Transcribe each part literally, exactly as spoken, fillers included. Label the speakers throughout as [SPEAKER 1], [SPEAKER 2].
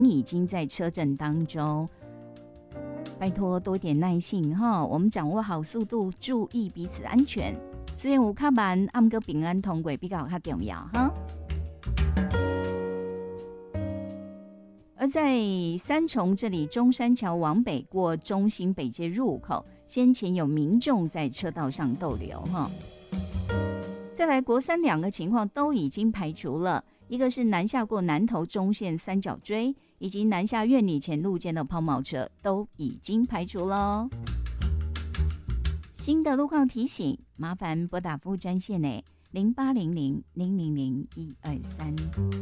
[SPEAKER 1] 你已经在车阵当中，拜托多点耐性哈，我们掌握好速度，注意彼此安全。虽然有较慢，暗哥平安通过比较较重要哈。而在三重这里，中山桥往北过中兴北街入口，先前有民众在车道上逗留哈。再来国三两个情况都已经排除了，一个是南下过南投中线三角锥，以及南下苑里前路肩的抛锚车都已经排除了。新的路况提醒，麻烦拨打服务专线呢，零八零零零零零一二三。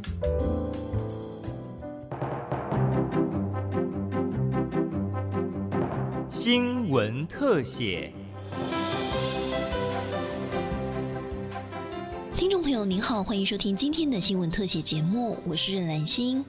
[SPEAKER 2] 新闻特写。
[SPEAKER 3] 听众朋友您好，欢迎收听今天的新闻特写节目，我是任兰心。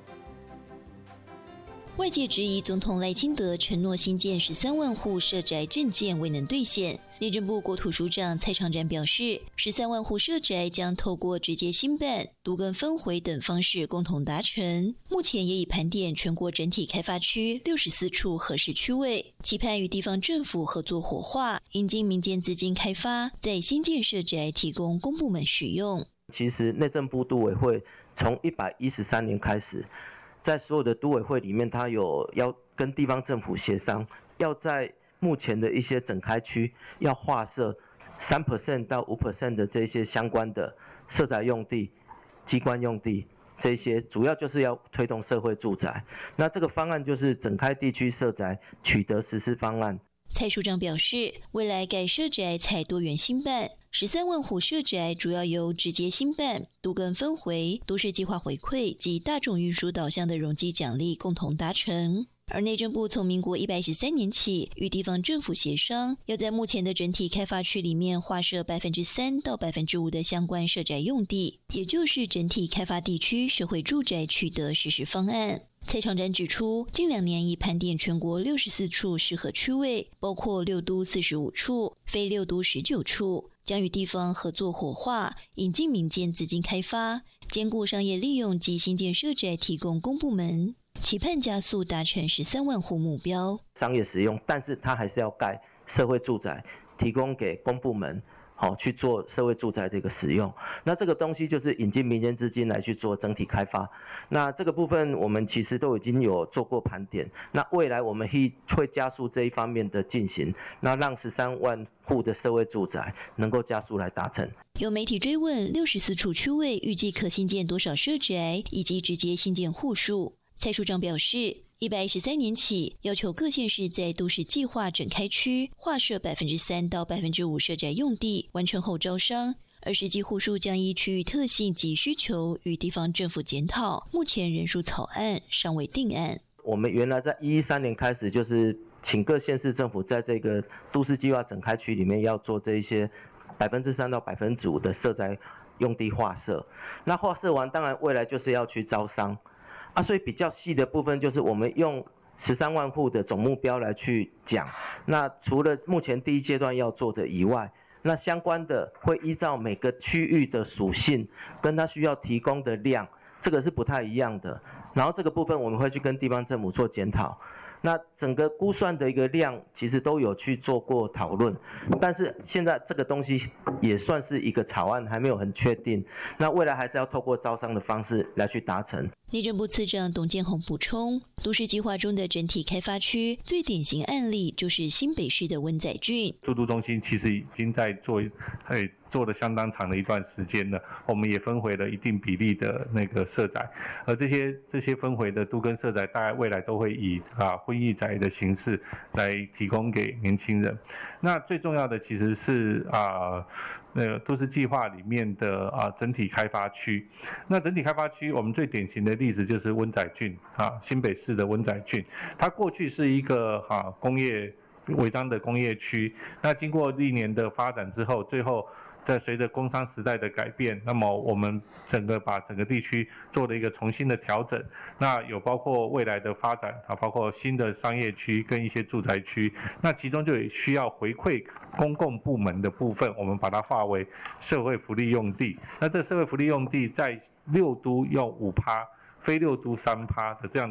[SPEAKER 3] 外界质疑总统赖清德承诺新建十三万户社宅政见未能兑现。内政部国土署长蔡长展表示，十三万户社宅将透过直接兴办、都更分回等方式共同达成。目前也已盘点全国整体开发区六十四处合适区位，期盼与地方政府合作活化，引进民间资金开发，在新建社宅提供公部门使用。
[SPEAKER 4] 其实内政部都委会从一百一十三年开始，在所有的都委会里面，它有要跟地方政府协商，要在目前的一些整开区要划设 百分之三 到 百分之五 的这些相关的社宅用地、机关用地，这些主要就是要推动社会住宅。那这个方案就是整开地区社宅取得实施方案。
[SPEAKER 3] 蔡署长表示，未来改社宅采多元兴办，十三万户社宅主要由直接兴办、都更分回、都市计划回馈及大众运输导向的容积奖励共同达成。而内政部从民国一百一十三年起与地方政府协商，要在目前的整体开发区里面划设 百分之三 到 百分之五 的相关社宅用地，也就是整体开发地区社会住宅取得实施方案。蔡长展指出，近两年已盘点全国六十四处适合区位，包括六都四十五处、非六都十九处，将与地方合作活化，引进民间资金开发，兼顾商业利用及新建社宅提供公部门，期盼加速达成十三万户目标。
[SPEAKER 4] 商业使用，但是它还是要盖社会住宅，提供给公部门。好，去做社会住宅的一个使用，那这个东西就是引进民间资金来去做整体开发。那这个部分我们其实都已经有做过盘点，那未来我们会加速这一方面的进行，那让十三万户的社会住宅能够加速来达成。
[SPEAKER 3] 有媒体追问六十四处区位预计可新建多少社宅，以及直接新建户数，蔡署长表示，一百一十三年起，要求各县市在都市计划整开区划设 百分之三 到 百分之五 社宅用地，完成后招商，而实际户数将依区域特性及需求与地方政府检讨，目前人数草案尚未定案。
[SPEAKER 4] 我们原来在一一三年开始，就是请各县市政府在这个都市计划整开区里面要做这一些 百分之三 到 百分之五 的社宅用地划设，那划设完，当然未来就是要去招商。啊，所以比较细的部分就是我们用十三万户的总目标来去讲。那除了目前第一阶段要做的以外，那相关的会依照每个区域的属性跟它需要提供的量，这个是不太一样的。然后这个部分我们会去跟地方政府做检讨。那整个估算的一个量其实都有去做过讨论，但是现在这个东西也算是一个草案，还没有很确定。那未来还是要透过招商的方式来去达成。
[SPEAKER 3] 内政部次长董建宏补充，都市计划中的整体开发区最典型案例就是新北市的温仔郡。
[SPEAKER 5] 都都中心其实已经在做，哎，做了相当长的一段时间了。我们也分回了一定比例的那个社宅，而这些这些分回的都更社宅，大概未来都会以啊婚役宅的形式来提供给年轻人。那最重要的其实是啊。那个都市计划里面的啊整体开发区，那整体开发区我们最典型的例子就是温仔郡啊，新北市的温仔郡，它过去是一个啊工业违章的工业区，那经过历年的发展之后，最后在随着工商时代的改变，那么我们整个把整个地区做了一个重新的调整，那有包括未来的发展啊，包括新的商业区跟一些住宅区，那其中就也需要回馈公共部门的部分，我们把它划为社会福利用地。那这社会福利用地在六都用五趴，非六都三趴的这样的。